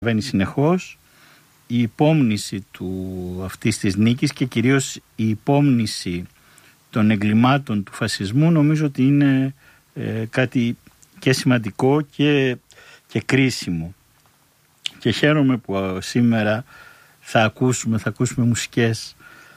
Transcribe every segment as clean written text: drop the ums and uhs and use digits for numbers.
Βαίνει συνεχώς η υπόμνηση αυτής της νίκης και κυρίως η υπόμνηση των εγκλημάτων του φασισμού νομίζω ότι είναι κάτι και σημαντικό και κρίσιμο. Και χαίρομαι που σήμερα θα ακούσουμε μουσικές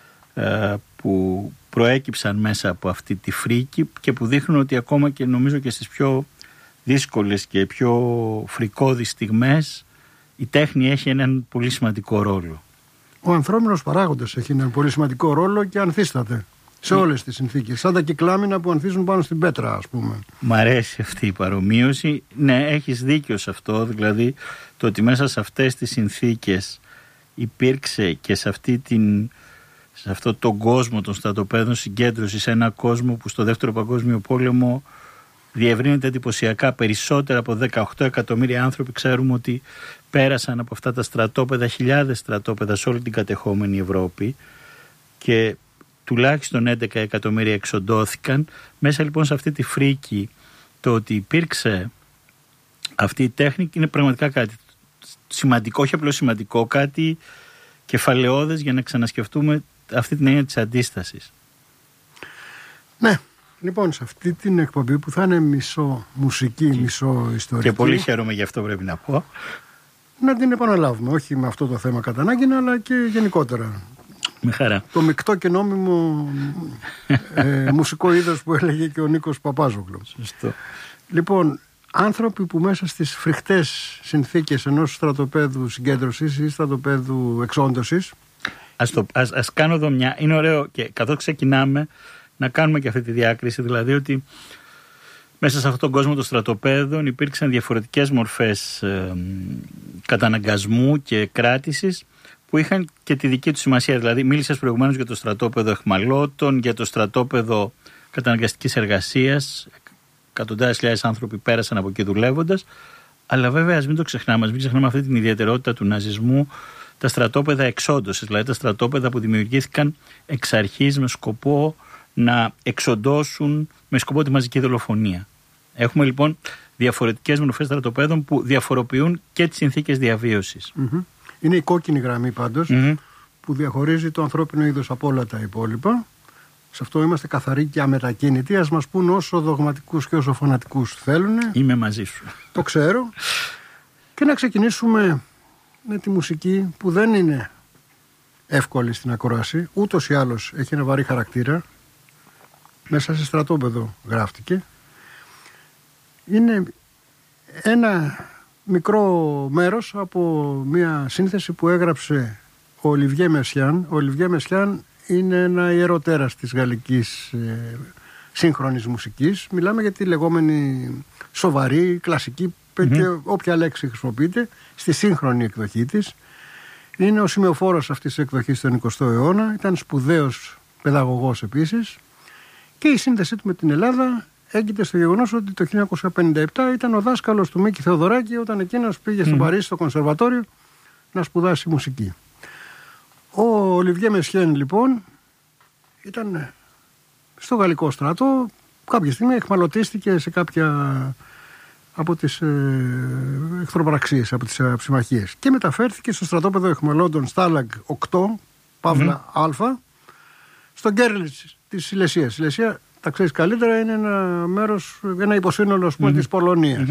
που προέκυψαν μέσα από αυτή τη φρίκη και που δείχνουν ότι ακόμα και νομίζω και στις πιο δύσκολες και πιο φρικώδεις στιγμές η τέχνη έχει έναν πολύ σημαντικό ρόλο. Ο ανθρώπινος παράγοντας έχει έναν πολύ σημαντικό ρόλο και ανθίσταται σε όλες τις συνθήκες. Σαν τα κυκλάμινα που ανθίζουν πάνω στην πέτρα, ας πούμε. Μ' αρέσει αυτή η παρομοίωση. Ναι, έχεις δίκιο σε αυτό. Δηλαδή το ότι μέσα σε αυτές τις συνθήκες υπήρξε και σε αυτό τον κόσμο των στρατοπέδων συγκέντρωση σε ένα κόσμο που στο Δεύτερο Παγκόσμιο Πόλεμο διευρύνεται εντυπωσιακά. Περισσότερα από 18 εκατομμύρια άνθρωποι ξέρουμε ότι πέρασαν από αυτά τα στρατόπεδα, χιλιάδες στρατόπεδα σε όλη την κατεχόμενη Ευρώπη και τουλάχιστον 11 εκατομμύρια εξοντώθηκαν. Μέσα λοιπόν σε αυτή τη φρίκη το ότι υπήρξε αυτή η τέχνη είναι πραγματικά κάτι σημαντικό, όχι απλώς σημαντικό, κάτι κεφαλαιώδες για να ξανασκεφτούμε αυτή την έννοια της αντίστασης. Ναι. Λοιπόν, σε αυτή την εκπομπή που θα είναι μισό μουσική, μισό ιστορική. Και πολύ χαίρομαι γι' αυτό πρέπει να πω. Να την επαναλάβουμε, όχι με αυτό το θέμα κατά ανάγκη, αλλά και γενικότερα. Με χαρά. Το μεικτό και νόμιμο μουσικό είδος που έλεγε και ο Νίκος Παπάζογλου. Σωστό. Λοιπόν, άνθρωποι που μέσα στις φρικτές συνθήκες ενός στρατοπέδου συγκέντρωσης ή στρατοπέδου εξόντωσης. Ας κάνω εδώ μια. Είναι ωραίο και καθώς ξεκινάμε να κάνουμε και αυτή τη διάκριση, δηλαδή ότι μέσα σε αυτόν τον κόσμο των στρατοπέδων υπήρξαν διαφορετικές μορφές καταναγκασμού και κράτησης που είχαν και τη δική του σημασία. Δηλαδή μίλησες προηγουμένως για το στρατόπεδο εχμαλώτων, για το στρατόπεδο καταναγκαστικής εργασίας. Εκατοντάδες χιλιάδες άνθρωποι πέρασαν από εκεί δουλεύοντας. Αλλά βέβαια ας μην το ξεχνάμε, μην ξεχνάμε αυτή την ιδιαιτερότητα του ναζισμού, τα στρατόπεδα εξόντωσης, δηλαδή τα στρατόπεδα που δημιουργήθηκαν εξ αρχής με σκοπό να εξοντώσουν, με σκοπό τη μαζική δολοφονία. Έχουμε λοιπόν διαφορετικές μορφές στρατοπέδων που διαφοροποιούν και τις συνθήκες διαβίωσης. Mm-hmm. Είναι η κόκκινη γραμμή πάντως που διαχωρίζει το ανθρώπινο είδος από όλα τα υπόλοιπα. Σε αυτό είμαστε καθαροί και αμετακίνητοι. Ας μας πούν όσο δογματικούς και όσο φανατικούς θέλουν. Είμαι μαζί σου. Το ξέρω. Και να ξεκινήσουμε με τη μουσική που δεν είναι εύκολη στην ακρόαση. Ούτως ή άλλως έχει ένα βαρύ χαρακτήρα. Μέσα σε στρατόπεδο γράφτηκε. Είναι ένα μικρό μέρος από μια σύνθεση που έγραψε ο Ολιβιέ Μεσιάν. Ο Ολιβιέ Μεσιάν είναι ένα ιεροτέρας της γαλλικής σύγχρονης μουσικής. Μιλάμε για τη λεγόμενη σοβαρή, κλασική, και όποια λέξη χρησιμοποιείται, στη σύγχρονη εκδοχή της. Είναι ο σημεοφόρος αυτής της εκδοχής στον 20ο αιώνα. Ήταν σπουδαίος παιδαγωγός επίσης. Και η σύνδεσή του με την Ελλάδα έγκυται στο γεγονός ότι το 1957 ήταν ο δάσκαλος του Μίκη Θεοδωράκη όταν εκείνος πήγε στο Παρίσι στο κονσερβατόριο να σπουδάσει μουσική. Ο Ολιβιέ Μεσιάν λοιπόν ήταν στο γαλλικό στρατό, κάποια στιγμή εχμαλωτίστηκε σε κάποια από τις εχθροπραξίες, από τις συμμαχίες και μεταφέρθηκε στο στρατόπεδο εχμαλώτων Στάλαγκ 8, Παύλα Α, στον Γκέρλιτς της Σιλεσίας. Η Σιλεσία, τα ξέρεις καλύτερα, είναι ένα μέρος, ένα υποσύνολο της Πολωνίας.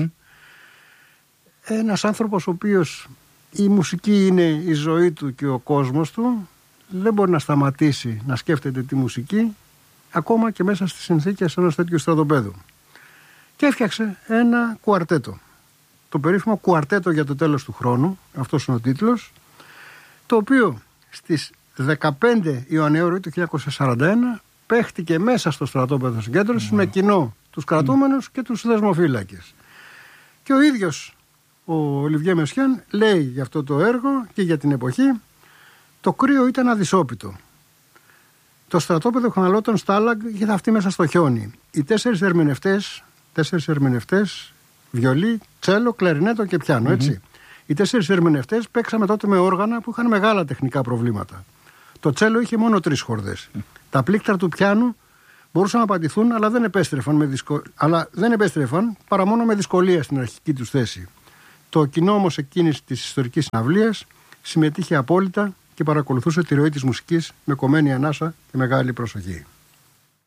Ένας άνθρωπος ο οποίος η μουσική είναι η ζωή του και ο κόσμος του, δεν μπορεί να σταματήσει να σκέφτεται τη μουσική ακόμα και μέσα στις συνθήκες ενός τέτοιου στρατοπέδου. Και έφτιαξε ένα κουαρτέτο. Το περίφημο κουαρτέτο για το τέλος του χρόνου, αυτός είναι ο τίτλος, το οποίο στις 15 Ιανουαρίου του 1941 παίχτηκε μέσα στο στρατόπεδο συγκέντρωσης με κοινό τους κρατούμενους και τους δεσμοφύλακες. Και ο ίδιος ο Ολιβιέ Μεσιάν λέει για αυτό το έργο και για την εποχή: το κρύο ήταν αδυσόπιτο. Το στρατόπεδο εχμαλώτων Στάλαγκ είχε θαυτεί μέσα στο χιόνι. Οι τέσσερις ερμηνευτές, βιολί, τσέλο, κλαρινέτο και πιάνο, έτσι. Οι τέσσερις ερμηνευτές παίξαμε τότε με όργανα που είχαν μεγάλα τεχνικά προβλήματα. Το τσέλο είχε μόνο 3 χορδές. Τα πλήκτρα του πιάνου μπορούσαν να πατηθούν, αλλά δεν επέστρεφαν παρά μόνο με δυσκολία στην αρχική τους θέση. Το κοινό όμως εκείνης της ιστορικής συναυλίας συμμετείχε απόλυτα και παρακολουθούσε τη ροή της μουσικής με κομμένη ανάσα και μεγάλη προσοχή.